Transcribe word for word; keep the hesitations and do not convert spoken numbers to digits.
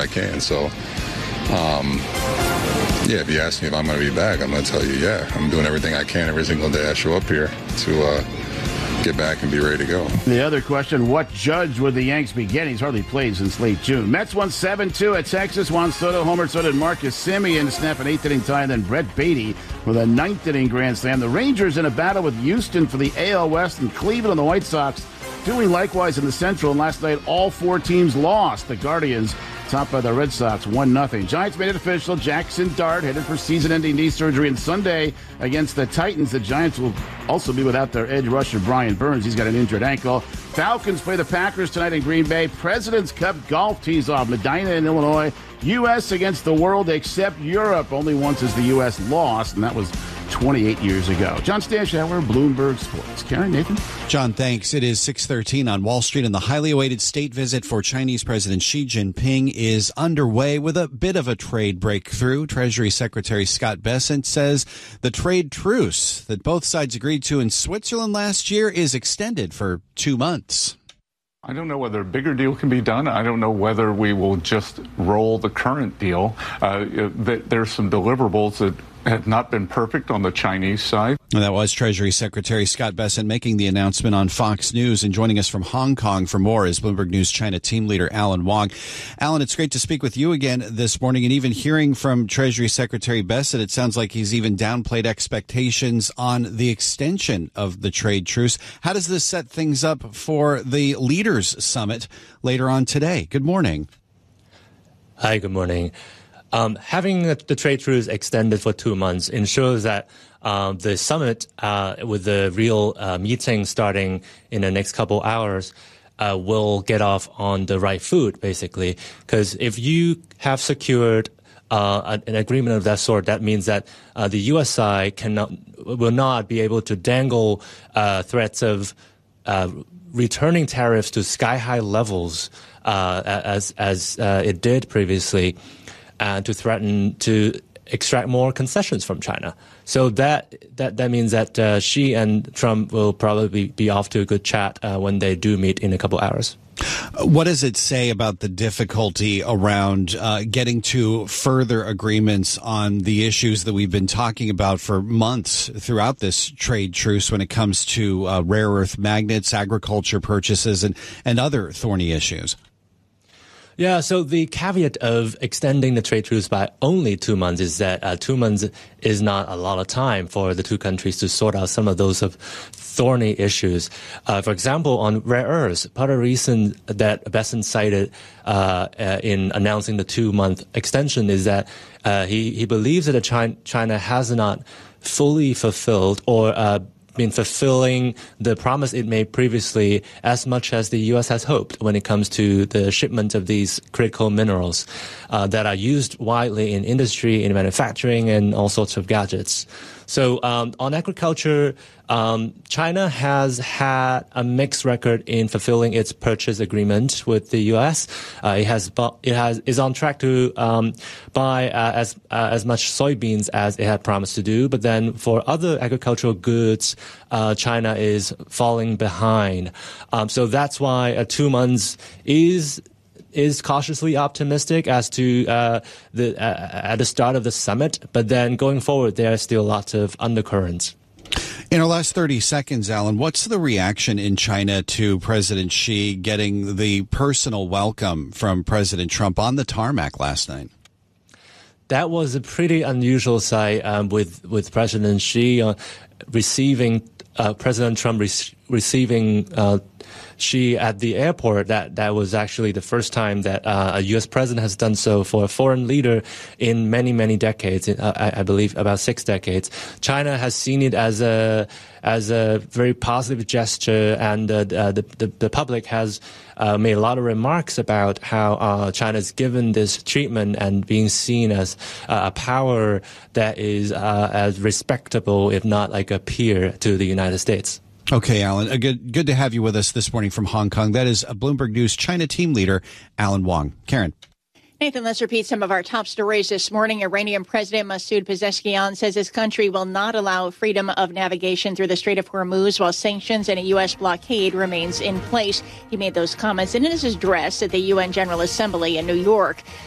I can. So, um, yeah, if you ask me if I'm going to be back, I'm going to tell you, yeah, I'm doing everything I can every single day I show up here to uh, get back and be ready to go. The other question, what judge would the Yanks be getting? He's hardly played since late June. Mets won seven two at Texas. Juan Soto homered, so did Marcus Semien to snap an eighth-inning tie, and then Brett Beatty with a ninth-inning grand slam. The Rangers in a battle with Houston for the A L West, and Cleveland and the White Sox doing likewise in the Central. And last night, all four teams lost. The Guardians, topped by the Red Sox, one nothing. Giants made it official. Jackson Dart headed for season-ending knee surgery. And Sunday against the Titans, the Giants will also be without their edge rusher, Brian Burns. He's got an injured ankle. Falcons play the Packers tonight in Green Bay. President's Cup golf tees off. Medina in Illinois. U S against the world except Europe. Only once has the U S lost, and that was twenty-eight years ago. John Stanshauer, Bloomberg Sports. Karen, Nathan? John, thanks. It is six thirteen on Wall Street, and the highly awaited state visit for Chinese President Xi Jinping is underway with a bit of a trade breakthrough. Treasury Secretary Scott Bessent says the trade truce that both sides agreed to in Switzerland last year is extended for two months. I don't know whether a bigger deal can be done. I don't know whether we will just roll the current deal. Uh, there's some deliverables that have not been perfect on the Chinese side. And that was Treasury Secretary Scott Bessent making the announcement on Fox News. And joining us from Hong Kong for more is Bloomberg News China team leader Alan Wong. Alan, it's great to speak with you again this morning. And even hearing from Treasury Secretary Bessent, it sounds like he's even downplayed expectations on the extension of the trade truce. How does this set things up for the Leaders Summit later on today? Good morning. Hi, good morning. Um, having the trade truce extended for two months ensures that um, the summit, uh, with the real uh, meeting starting in the next couple hours, uh, will get off on the right foot, basically. Because if you have secured uh, an agreement of that sort, that means that uh, the U S side cannot, will not be able to dangle uh, threats of uh, returning tariffs to sky-high levels uh, as as uh, it did previously. And to threaten to extract more concessions from China. So that that, that means that uh, Xi and Trump will probably be off to a good chat uh, when they do meet in a couple hours. What does it say about the difficulty around uh, getting to further agreements on the issues that we've been talking about for months throughout this trade truce when it comes to uh, rare earth magnets, agriculture purchases, and, and other thorny issues? Yeah, so the caveat of extending the trade truce by only two months is that uh, two months is not a lot of time for the two countries to sort out some of those of thorny issues. Uh, for example, on rare earths, part of the reason that Bessent cited uh, uh, in announcing the two-month extension is that uh, he, he believes that China, China has not fully fulfilled or uh, been fulfilling the promise it made previously as much as the U S has hoped when it comes to the shipment of these critical minerals uh, that are used widely in industry, in manufacturing, and all sorts of gadgets. So um, on agriculture, um, China has had a mixed record in fulfilling its purchase agreement with the U S. Uh, it has it has is on track to um, buy uh, as uh, as much soybeans as it had promised to do. But then for other agricultural goods, uh, China is falling behind. Um, so that's why uh, two months is. is cautiously optimistic as to uh, the uh, at the start of the summit, but then going forward, there are still lots of undercurrents. In our last thirty seconds, Alan, what's the reaction in China to President Xi getting the personal welcome from President Trump on the tarmac last night? That was a pretty unusual sight um, with with President Xi uh, receiving uh, President Trump re- receiving. Uh, Xi at the airport. That that was actually the first time that uh, a U S president has done so for a foreign leader in many, many decades. Uh, I, I believe about six decades. China has seen it as a as a very positive gesture, and uh, the, the the public has uh, made a lot of remarks about how uh, China's given this treatment and being seen as uh, a power that is uh, as respectable, if not like a peer, to the United States. Okay, Alan, uh, good good to have you with us this morning from Hong Kong. That is a Bloomberg News China team leader, Alan Wong. Karen. Nathan, let's repeat some of our top stories this morning. Iranian President Masoud Pezeshkian says his country will not allow freedom of navigation through the Strait of Hormuz while sanctions and a U S blockade remains in place. He made those comments in his address at the U N General Assembly in New York.